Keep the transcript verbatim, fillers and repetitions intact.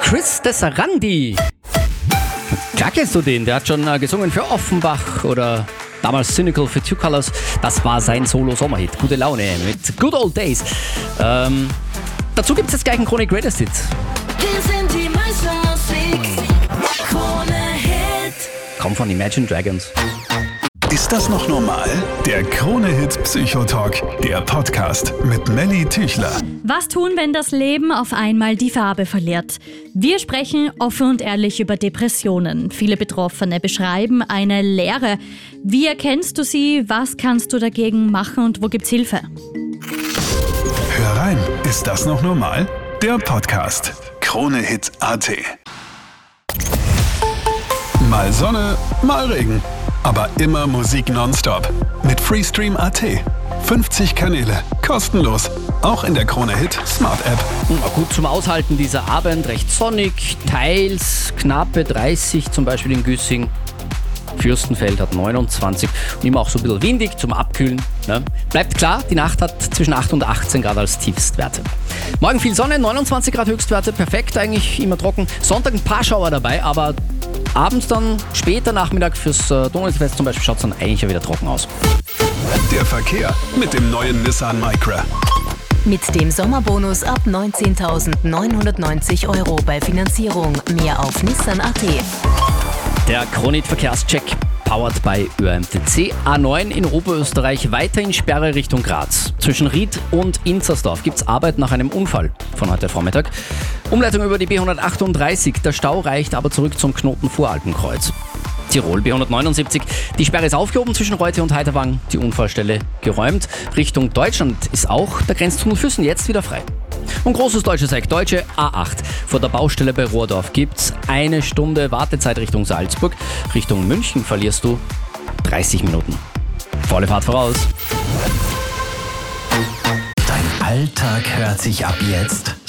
Chris Desarandi. Klar kennst du den, der hat schon äh, gesungen für Offenbach oder damals Cynical für Two Colors. Das war sein Solo-Sommerhit. Gute Laune mit Good Old Days. Ähm, dazu gibt es jetzt gleich einen Krone Greatest Hit. Wir sind die meiste Musik. Krone Hit. Kommt von Imagine Dragons. Ist das noch normal? Der Krone-Hit Psychotalk, der Podcast mit Melly Tüchler. Was tun, wenn das Leben auf einmal die Farbe verliert? Wir sprechen offen und ehrlich über Depressionen. Viele Betroffene beschreiben eine Leere. Wie erkennst du sie? Was kannst du dagegen machen und wo gibt's Hilfe? Hör rein, ist das noch normal? Der Podcast Krone-Hit Punkt at. Mal Sonne, mal Regen. Aber immer Musik nonstop. Mit Freestream Punkt at. fünfzig Kanäle, kostenlos. Auch in der Krone-Hit Smart App. Na gut zum Aushalten dieser Abend, recht sonnig, teils knappe dreißig, zum Beispiel in Güssing. Fürstenfeld hat neunundzwanzig und immer auch so ein bisschen windig zum Abkühlen. Ne? Bleibt klar, die Nacht hat zwischen acht und achtzehn Grad als Tiefstwerte. Morgen viel Sonne, neunundzwanzig Grad Höchstwerte, perfekt eigentlich, immer trocken. Sonntag ein paar Schauer dabei, aber abends dann, später Nachmittag fürs äh, Donaufest zum Beispiel, schaut es dann eigentlich ja wieder trocken aus. Der Verkehr mit dem neuen Nissan Micra. Mit dem Sommerbonus ab neunzehntausendneunhundertneunzig Euro bei Finanzierung. Mehr auf Nissan Punkt at. Der Krone-Hit Verkehrscheck, powered by Ö M T C. A neun in Oberösterreich, weiterhin Sperre Richtung Graz. Zwischen Ried und Inzersdorf gibt es Arbeit nach einem Unfall von heute Vormittag. Umleitung über die B hundertachtunddreißig, der Stau reicht aber zurück zum Knoten Voralpenkreuz. Tirol B hundertneunundsiebzig, die Sperre ist aufgehoben zwischen Reute und Heiterwang, die Unfallstelle geräumt. Richtung Deutschland ist auch der Grenztunnel Füssen jetzt wieder frei. Und großes deutsches Eck, deutsche A acht. Vor der Baustelle bei Rohrdorf gibt's eine Stunde Wartezeit Richtung Salzburg. Richtung München verlierst du dreißig Minuten. Volle Fahrt voraus. Dein Alltag hört sich ab jetzt